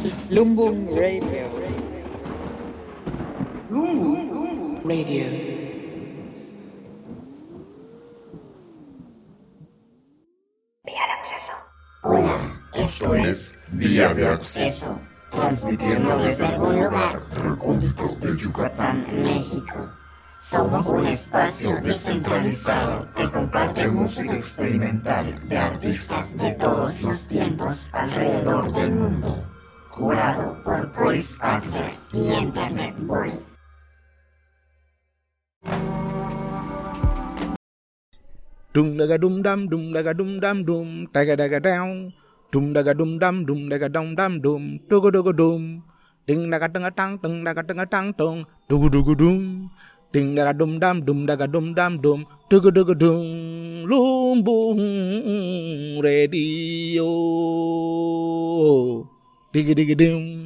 Lumbung Radio. Radio. Vía de acceso. Hola, esto es Vía de Acceso, transmitiendo desde algún lugar recóndito de Yucatán, México. Somos un espacio descentralizado que comparte música experimental de artistas de todos los tiempos alrededor del mundo. Curado por Chris Adler y Internet Boy. Dum daga dum dum daga daga down. Dum daga dum daga dum dogo dogo dum. Ding daga tang tong dogo dogo dum. Ding daga dum daga dum dogo dogo dum. Lumbung Radio. Digga digga dum.